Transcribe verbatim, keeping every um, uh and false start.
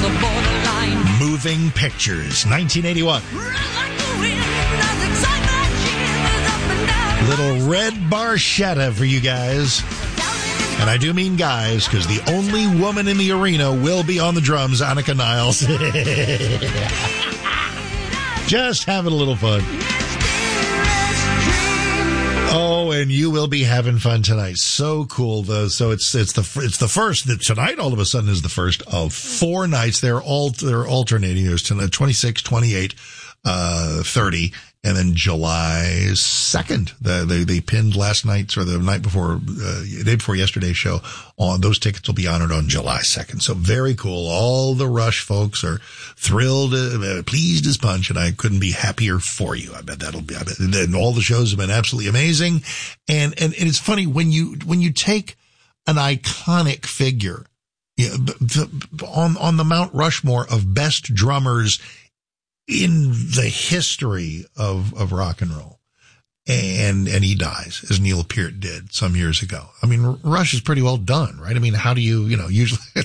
the borderline. Moving Pictures, nineteen eighty-one. Little Red Barchetta for you guys. And I do mean guys, because the only woman in the arena will be on the drums, Annika Niles. Just having a little fun. Oh, and you will be having fun tonight. So cool, though. So it's it's the it's the first that tonight. All of a sudden is the first of four nights. They're all they're alternating. There's twenty-six, twenty-eight, uh, thirty, and then July second. The, they they pinned last night's or the night before, uh, day before yesterday's show. On those tickets will be honored on July second. So very cool. All the Rush folks are thrilled, uh, pleased as punch, and I couldn't be happier for you. I bet that'll be. I bet, and all the shows have been absolutely amazing. And and, and it's funny when you when you take an iconic figure, you know, the, on on the Mount Rushmore of best drummers in the history of, of rock and roll. And, and he dies, as Neil Peart did some years ago. I mean, Rush is pretty well done, right? I mean, how do you, you know, usually